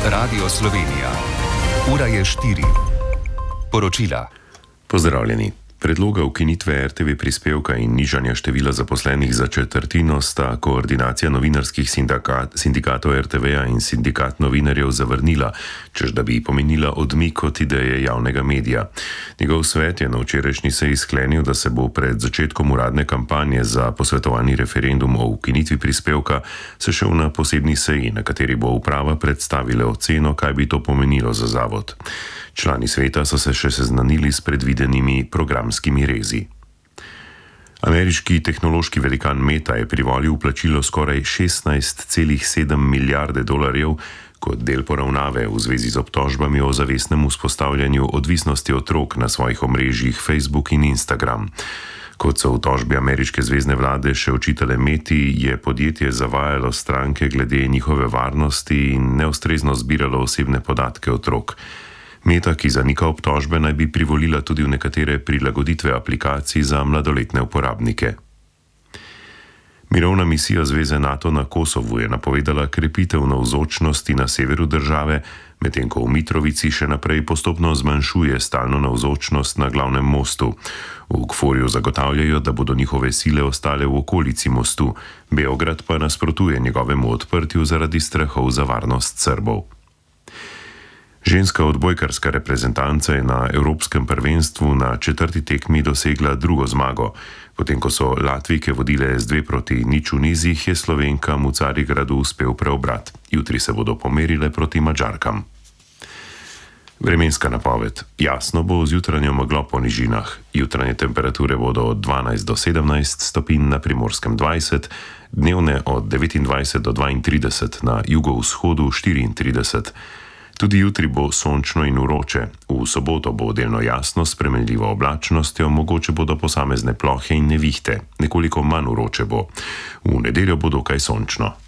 Radio Slovenija. Ura je 4. Poročila. Pozdravljeni. Predloga ukinitve RTV prispevka in nižanja števila zaposlenih za četrtino sta koordinacija novinarskih sindikatov RTV-ja in sindikat novinarjev zavrnila, čež da bi pomenila odmik od ideje javnega medija. Njegov svet je na včerajšnji seji sklenil, da se bo pred začetkom uradne kampanje za posvetovalni referendum o ukinitvi prispevka sešel na posebni seji, na kateri bo uprava predstavila oceno, kaj bi to pomenilo za zavod. Člani sveta so se še seznanili s predvidenimi programskimi rezi. Ameriški tehnološki velikan Meta je privolil plačilo skoraj 16,7 milijarde dolarjev kot del poravnave v zvezi z obtožbami o zavestnem vzpostavljanju odvisnosti otrok na svojih omrežjih Facebook in Instagram. Kot so v tožbi ameriške zvezne vlade še očitale Meti, je podjetje zavajalo stranke glede njihove varnosti in neustrezno zbiralo osebne podatke otrok. Meta, ki zanika obtožbe, naj bi privolila tudi v nekatere prilagoditve aplikacij za mladoletne uporabnike. Mirovna misija Zveze NATO na Kosovu je napovedala krepitev navzočnosti na severu države, medtem ko v Mitrovici še naprej postopno zmanjšuje stalno navzočnost na glavnem mostu. V KFOR-ju zagotavljajo, da bodo njihove sile ostale v okolici mostu, Beograd pa nasprotuje njegovemu odprtju zaradi strahov za varnost Srbov. Ženska odbojkarska reprezentanca je na Evropskem prvenstvu na četrti tekmi dosegla drugo zmago. Potem, ko so Latvijke vodile z 2-0 v nizih, je Slovenka v Carigradu uspel preobrat. Jutri se bodo pomerile proti Madžarkam. Vremenska napoved. Jasno bo z jutranjo meglo po nižinah. Jutranje temperature bodo od 12 do 17 stopinj, na Primorskem 20, dnevne od 29 do 32, na jugovzhodu 34. Tudi jutri bo sončno in vroče. V soboto bo delno jasno s spremenljivo oblačnostjo, mogoče bodo posamezne plohe in nevihte. Nekoliko manj vroče bo. V nedeljo bo dokaj sončno.